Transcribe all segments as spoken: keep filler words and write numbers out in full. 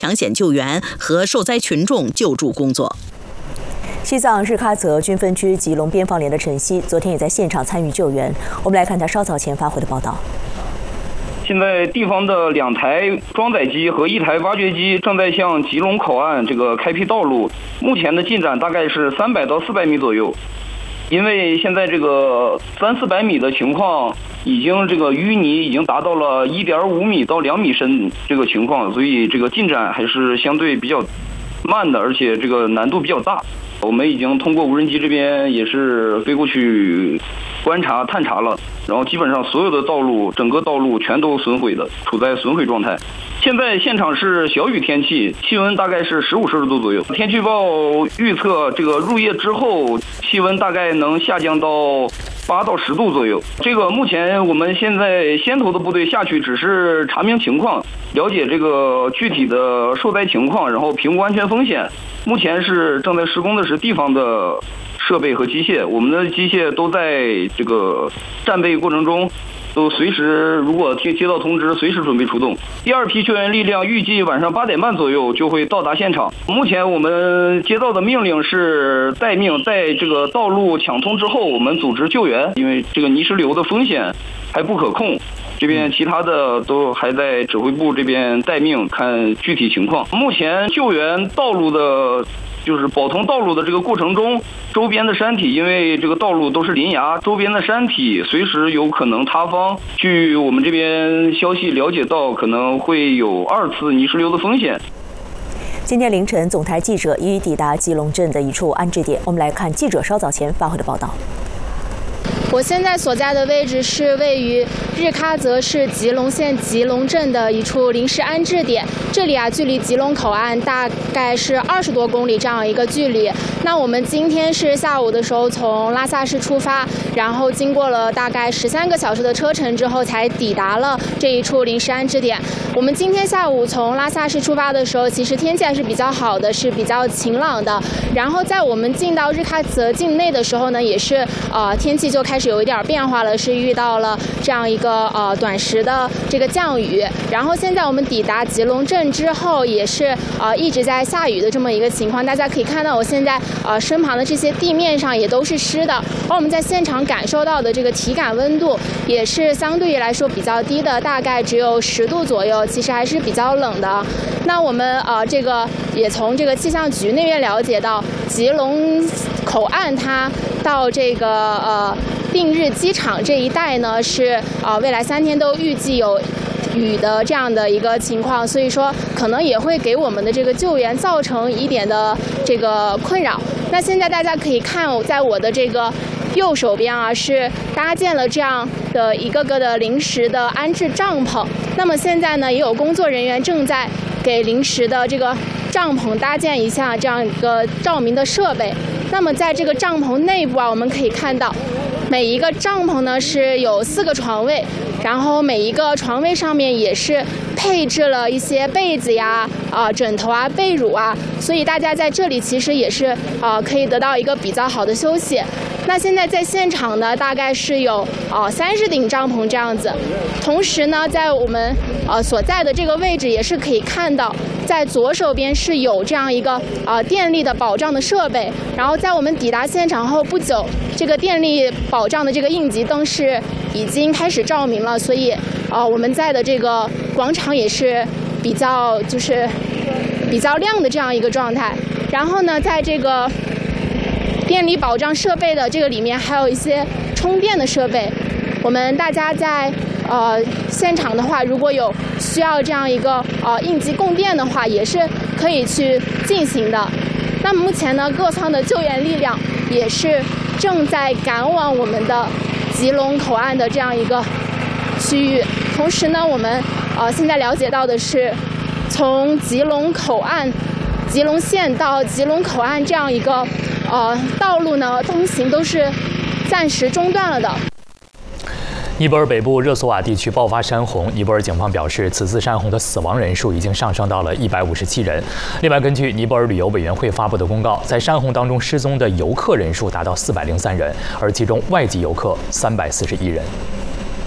抢险救援和受灾群众救助工作。 西藏日喀则军分区吉隆边防连的陈曦昨天也在现场参与救援。我们来看他稍早前发回的报道。 现在地方的两台装载机和一台挖掘机正在向吉隆口岸这个开辟道路，目前的进展大概是三百到四百米左右。因为现在这个三四百米的情况，已经这个淤泥已经达到了一点五米到两米深这个情况，所以这个进展还是相对比较慢的，而且这个难度比较大。我们已经通过无人机这边也是飞过去观察探查了，然后基本上所有的道路，整个道路全都损毁的，处在损毁状态。现在现场是小雨天气，气温大概是十五摄氏度左右。天气预报预测这个入夜之后，气温大概能下降到八到十度左右。这个目前我们现在先头的部队下去只是查明情况，了解这个具体的受灾情况，然后评估安全风险。目前是正在施工的是地方的设备和机械，我们的机械都在这个战备过程中，都随时如果接接到通知，随时准备出动。第二批救援力量预计晚上八点半左右就会到达现场。目前我们接到的命令是待命，在这个道路抢通之后，我们组织救援，因为这个泥石流的风险还不可控。这边其他的都还在指挥部这边待命，看具体情况。目前救援道路的，就是保通道路的这个过程中，周边的山体因为这个道路都是林崖，周边的山体随时有可能塌方。据我们这边消息了解到，可能会有二次泥石流的风险。 今天凌晨，总台记者已抵达吉隆镇的一处安置点。我们来看记者稍早前发回的报道。 我现在所在的位置是位于日喀则市吉隆县吉隆镇的一处临时安置点。这里啊，距离吉隆口岸大概是二十多公里这样一个距离。那我们今天是下午的时候从拉萨市出发，然后经过了大概十三个小时的车程之后，才抵达了这一处临时安置点。我们今天下午从拉萨市出发的时候，其实天气还是比较好的，是比较晴朗的。然后在我们进到日喀则境内的时候呢，也是呃天气就开始有一点变化了，是遇到了这样一个呃短时的这个降雨。然后现在我们抵达吉隆镇之后，也是呃一直在下雨的这么一个情况。大家可以看到，我现在呃身旁的这些地面上也都是湿的，而我们在现场感受到的这个体感温度也是相对于来说比较低的，大概只有十度左右，其实还是比较冷的。那我们呃这个也从这个气象局那边了解到，吉隆口岸它到这个呃定日机场这一带呢，是呃未来三天都预计有雨的这样的一个情况，所以说可能也会给我们的这个救援造成一点的这个困扰。那现在大家可以看，在我的这个右手边啊，是搭建了这样的一个个的临时的安置帐篷。那么现在呢，也有工作人员正在给临时的这个帐篷搭建一下这样一个照明的设备。那么在这个帐篷内部啊，我们可以看到，每一个帐篷呢是有四个床位，然后每一个床位上面也是配置了一些被子呀、啊、呃、枕头啊、被褥啊，所以大家在这里其实也是啊、呃、可以得到一个比较好的休息。那现在在现场呢，大概是有啊三十顶帐篷这样子。同时呢，在我们呃所在的这个位置也是可以看到，在左手边是有这样一个啊、呃、电力的保障的设备。然后在我们抵达现场后不久，这个电力保障的这个应急灯是已经开始照明了，所以啊、呃、我们在的这个广场也是比较就是比较亮的这样一个状态。然后呢，在这个电力保障设备的这个里面还有一些充电的设备，我们大家在呃现场的话，如果有需要这样一个呃应急供电的话，也是可以去进行的。那么目前呢，各方的救援力量也是正在赶往我们的吉隆口岸的这样一个区域。同时呢，我们呃现在了解到的是，从吉隆口岸、吉隆县到吉隆口岸这样一个呃道路呢，通行都是暂时中断了的。 尼泊尔北部热索瓦地区爆发山洪，尼泊尔警方表示，此次山洪的死亡人数已经上升到了一百五十七人。另外，根据尼泊尔旅游委员会发布的公告，在山洪当中失踪的游客人数达到四百零三人，而其中外籍游客三百四十一人。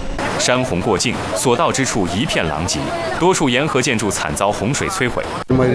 山洪过境，所到之处一片狼藉，多处沿河建筑惨遭洪水摧毁。